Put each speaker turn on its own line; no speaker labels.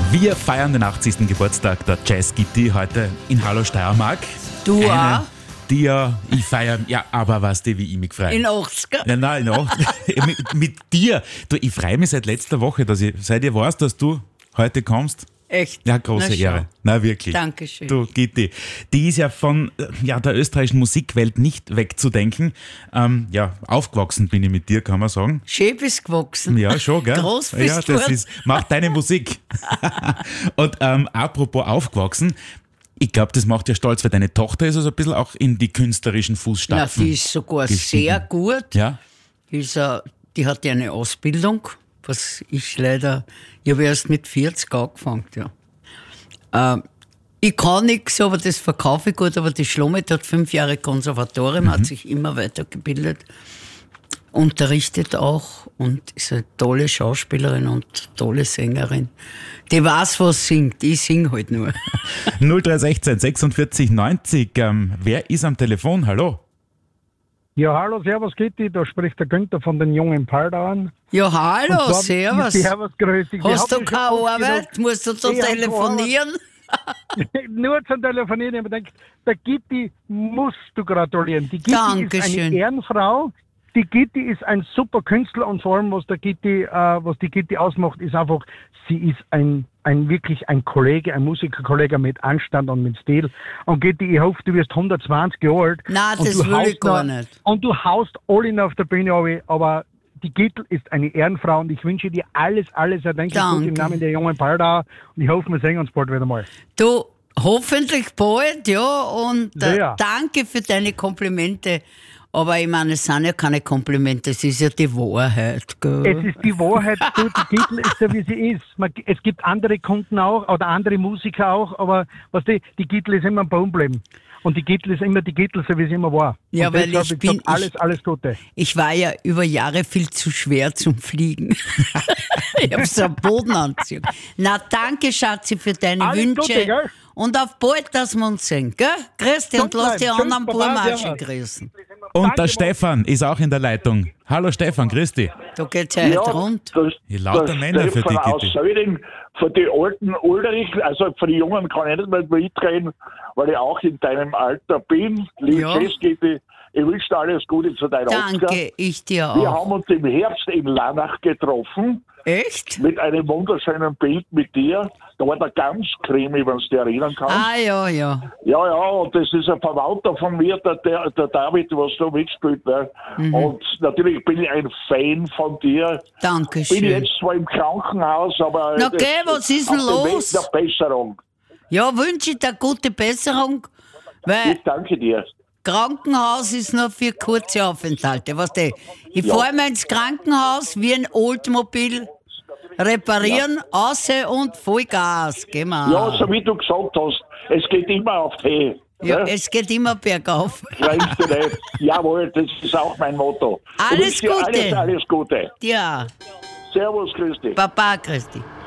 Wir feiern den 80. Geburtstag der Jazz Gitti heute in Hallo Steiermark.
Du auch?
Die ich feiere, ja, aber weißt du, wie ich mich freue?
In 80er?
Ja, nein, in 80er. mit dir. Du, ich freue mich seit letzter Woche, seit ich weiß, dass du heute kommst.
Echt?
Ja, große Ehre. Na, wirklich.
Dankeschön.
Du, Gitti, die ist ja von der österreichischen Musikwelt nicht wegzudenken. Aufgewachsen bin ich mit dir, kann man sagen.
Schön bist gewachsen.
Ja, schon, gell?
Groß bist
ja, das macht deine Musik. Und apropos aufgewachsen, ich glaube, das macht dir stolz, weil deine Tochter ist also ein bisschen auch in die künstlerischen Fußstapfen.
Na, die ist sogar sehr gut.
Ja?
Die hat ja eine Ausbildung, was ich leider, ich habe erst mit 40 angefangen, ja. Ich kann nichts, aber das verkaufe ich gut, aber die Schlomit hat 5 Jahre Konservatorium, hat sich immer weitergebildet, unterrichtet auch und ist eine tolle Schauspielerin und tolle Sängerin. Die weiß, was singt, ich singe halt nur.
0316 46 90, wer ist am Telefon? Hallo?
Ja, hallo, servus Gitti, da spricht der Günther von den jungen Paldauern.
Ja, hallo, servus.
Servus, grüß dich.
Hast du keine Arbeit? Musst du so telefonieren?
Nur zum Telefonieren, ich denke, der Gitti musst du gratulieren. Die Gitti ist eine Ehrenfrau. Die Gitti ist ein super Künstler und vor allem, was die Gitti ausmacht, ist einfach, sie ist wirklich ein Kollege, ein Musikerkollege mit Anstand und mit Stil. Und Gitti, ich hoffe, du wirst 120 Jahre alt.
Nein, das will ich gar nicht.
Und du haust alle auf der Bühne runter, aber die Gitti ist eine Ehrenfrau und ich wünsche dir alles erdenklich gut im Namen der jungen Paldauer und ich hoffe, wir sehen uns bald wieder mal.
Du, hoffentlich bald, ja, und danke für deine Komplimente. Aber ich meine, es sind ja keine Komplimente, es ist ja die Wahrheit. Gell?
Es ist die Wahrheit, du, die Gitti ist so, wie sie ist. Es gibt andere Kunden auch, oder andere Musiker auch, aber die Gitti ist immer ein Baum bleiben. Und die Gitti ist immer die Gitti, so wie sie immer war.
Ja,
und
weil
alles Gute.
Ich war ja über Jahre viel zu schwer zum Fliegen. Ich habe so einen Bodenanzug. Na, danke, Schatzi, für deine Wünsche.
Gute, gell?
Und auf bald, dass wir uns sehen, gell? Grüß dich und lass die anderen Burmarschen grüßen.
Und der Stefan ist auch in der Leitung. Hallo Stefan, grüß dich.
Da geht's ja heute rund.
Lauter Männer für die Gitti.
Von den alten Ulrich, also von den Jungen kann ich nicht mehr mitreden, weil ich auch in deinem Alter bin. Liebe Gitti, ich wünsche dir alles Gute zu deiner
Danke,
Oscar.
ich dir auch.
Wir haben uns im Herbst in Lanach getroffen.
Echt?
Mit einem wunderschönen Bild mit dir. Da war der Gamskrimi, wenn du dich erinnern kannst.
Ah, ja.
Ja, und das ist ein Verwandter von mir, der David, was du mitgespielt hast. Und natürlich bin ich ein Fan von dir.
Dankeschön.
Bin jetzt zwar im Krankenhaus, aber
na okay, was ist denn los?
Weg der Besserung.
Ja, wünsche ich dir gute Besserung, weil
Ich danke dir.
Krankenhaus ist nur für kurze Aufenthalte. Weißt du, ich fahre mal ins Krankenhaus wie ein Oldmobil, reparieren, außer und Vollgas. Gehen wir.
Ja, so wie du gesagt hast, es geht immer auf die.
Ja, es geht immer bergauf.
Kleinste nicht. Jawohl, das ist auch mein Motto.
Alles Gute.
Alles Gute.
Ja.
Servus, grüß dich.
Papa, grüß dich.